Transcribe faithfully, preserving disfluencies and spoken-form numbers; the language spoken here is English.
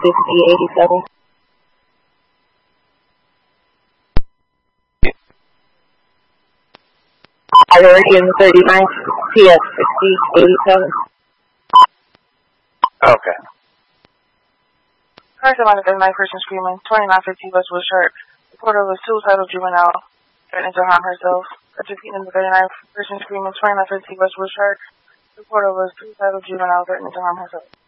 fifty eighty-seven. Oregon thirty-nine, P S sixty eighty-seven. Okay. Car somebody thirty-nine person screaming, twenty-nine fifty Westwood Sharp. Reporter was suicidal juvenile, threatening to harm herself. Repeating the thirty-nine person screaming, twenty-nine fifty Westwood Sharp. Reporter was suicidal juvenile, threatening to harm herself.